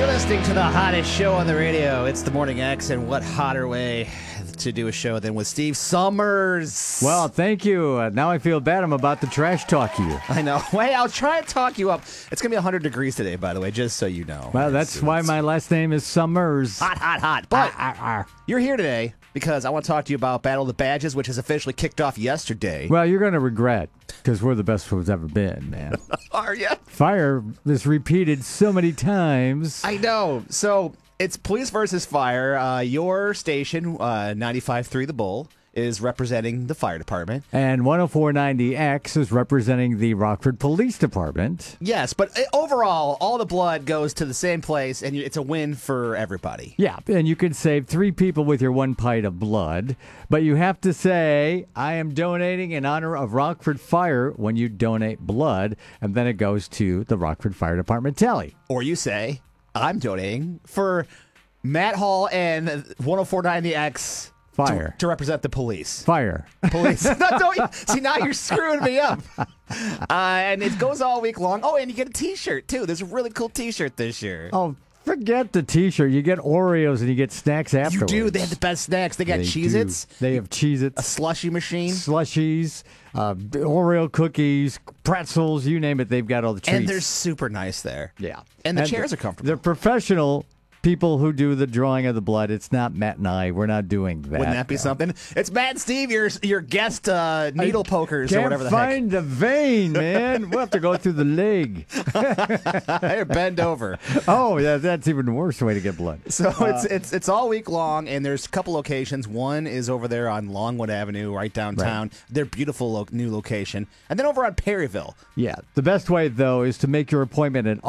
You're listening to the hottest show on the radio. It's the Morning X, and what hotter way to do a show than with Steve Summers? Well, thank you. Now I feel bad. I'm about to trash talk you. I know. Wait, I'll try to talk you up. It's going to be 100 degrees today, by the way, just so you know. Well, that's why my last name is Summers. Hot, hot, hot. But you're here today because I want to talk to you about Battle of the Badges, which has officially kicked off yesterday. Well, you're going to regret, because we're the best who's ever been, man. Are you? Fire is repeated so many times. I know. So it's police versus fire. Your station, 95.3 The Bull, is representing the fire department. And 104.90X is representing the Rockford Police Department. Yes, but overall, all the blood goes to the same place, and it's a win for everybody. Yeah, and you can save 3 people with your 1 pint of blood, but you have to say, I am donating in honor of Rockford Fire when you donate blood, and then it goes to the Rockford Fire Department tally. Or you say, I'm donating for Matt Hall and 104.90X. Fire. To represent the police. Fire. Police. See, now you're screwing me up. And it goes all week long. Oh, and you get a T-shirt, too. There's a really cool T-shirt this year. Oh, forget the T-shirt. You get Oreos and you get snacks afterwards. You do. They have the best snacks. They got Cheez-Its. They have Cheez-Its. A slushy machine. Slushies. Oreo cookies. Pretzels. You name it. They've got all the treats. And they're super nice there. Yeah. And the chairs are comfortable. They're professional people who do the drawing of the blood. It's not Matt and I. We're not doing that. Wouldn't that be something? It's Matt and Steve, your guest needle pokers or whatever the heck. Can't find the vein, man. We'll have to go through the leg. Or bend over. Oh, yeah, that's even a worse way to get blood. So it's all week long, and there's a couple locations. One is over there on Longwood Avenue, right downtown. Right. They're beautiful new location. And then over on Perryville. Yeah. The best way, though, is to make your appointment at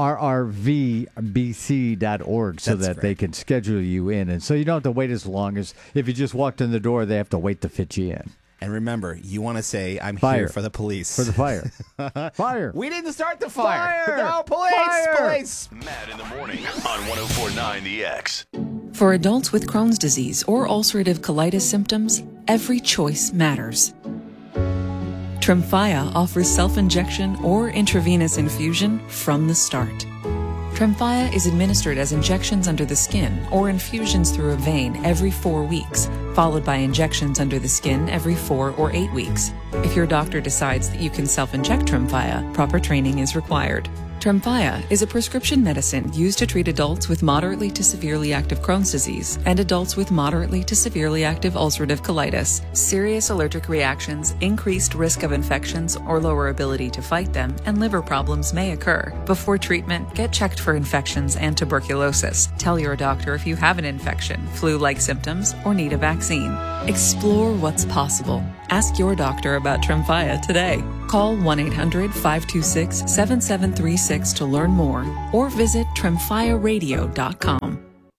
rrvbc.org so that they can schedule you in. And so you don't have to wait as long as if you just walked in the door, they have to wait to fit you in. And remember, you want to say, I'm fire. Here for the police. For the fire. Fire. We need to start the fire. No, police. Fire. Police. Matt in the morning on 104.9 The X. For adults with Crohn's disease or ulcerative colitis symptoms, every choice matters. Tremfya offers self-injection or intravenous infusion from the start. Tremfya is administered as injections under the skin or infusions through a vein every 4 weeks, followed by injections under the skin every 4 or 8 weeks. If your doctor decides that you can self-inject Tremfya, proper training is required. Tremfya is a prescription medicine used to treat adults with moderately to severely active Crohn's disease and adults with moderately to severely active ulcerative colitis. Serious allergic reactions, increased risk of infections or lower ability to fight them, and liver problems may occur. Before treatment, get checked for infections and tuberculosis. Tell your doctor if you have an infection, flu-like symptoms, or need a vaccine. Explore what's possible. Ask your doctor about Tremfya today. Call 1-800-526-7736 to learn more or visit tremfyaradio.com.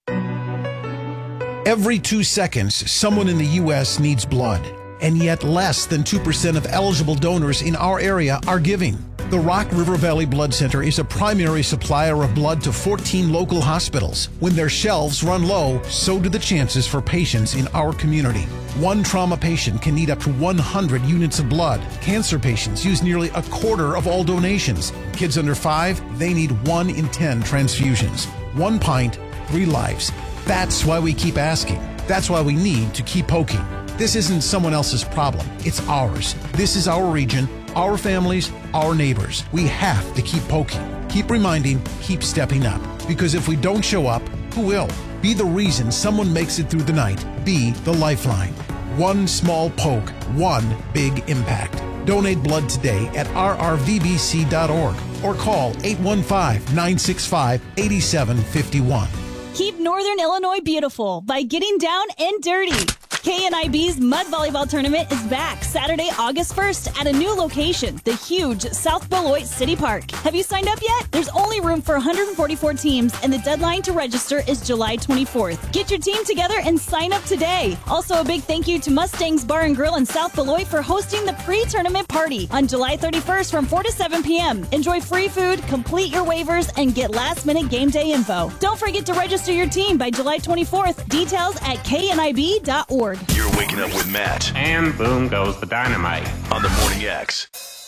Every 2 seconds, someone in the U.S. needs blood, and yet less than 2% of eligible donors in our area are giving. The Rock River Valley Blood Center is a primary supplier of blood to 14 local hospitals. When their shelves run low, so do the chances for patients in our community. One trauma patient can need up to 100 units of blood. Cancer patients use nearly a quarter of all donations. Kids under 5, they need 1 in 10 transfusions. 1 pint, 3 lives. That's why we keep asking. That's why we need to keep poking. This isn't someone else's problem. It's ours. This is our region, our families, our neighbors. We have to keep poking, keep reminding, keep stepping up. Because if we don't show up, who will? Be the reason someone makes it through the night. Be the lifeline. One small poke, one big impact. Donate blood today at rrvbc.org or call 815-965-8751. Keep Northern Illinois beautiful by getting down and dirty. KNIB's Mud Volleyball Tournament is back Saturday, August 1st at a new location, the huge South Beloit City Park. Have you signed up yet? There's only room for 144 teams, and the deadline to register is July 24th. Get your team together and sign up today. Also, a big thank you to Mustang's Bar and Grill in South Beloit for hosting the pre-tournament party on July 31st from 4 to 7 p.m. Enjoy free food, complete your waivers, and get last-minute game day info. Don't forget to register your team by July 24th. Details at knib.org. You're waking up with Matt. And boom goes the dynamite. On the Morning X.